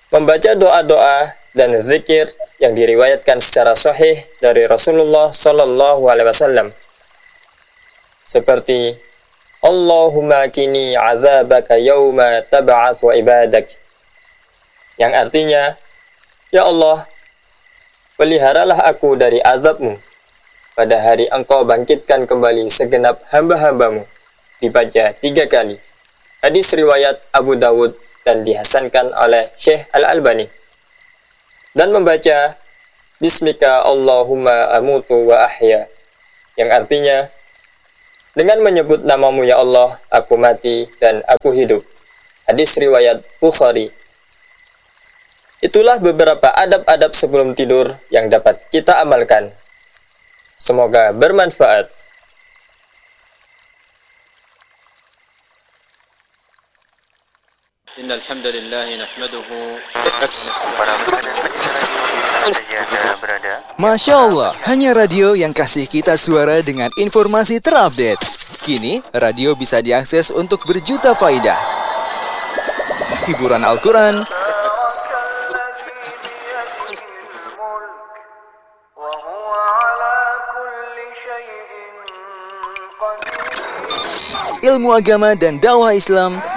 membaca doa-doa dan zikir yang diriwayatkan secara sahih dari Rasulullah Sallallahu Alaihi Wasallam, seperti Allahumma kini azabaka yawma tab'atsu ibadak, yang artinya, ya Allah, peliharalah aku dari azabmu pada hari engkau bangkitkan kembali segenap hamba-hambamu, dibaca 3 kali. Hadis riwayat Abu Dawud dan dihasankan oleh Syekh Al-Albani. Dan membaca Bismika Allahumma amutu wa ahya, yang artinya, dengan menyebut namamu ya Allah, aku mati dan aku hidup. Hadis riwayat Bukhari. Itulah beberapa adab-adab sebelum tidur yang dapat kita amalkan. Semoga bermanfaat. Innal hamdalillah nahmaduhu. Masya Allah, hanya radio yang kasih kita suara dengan informasi terupdate. Kini, radio bisa diakses untuk berjuta faidah. Hiburan Al-Quran, ilmu agama dan dakwah Islam,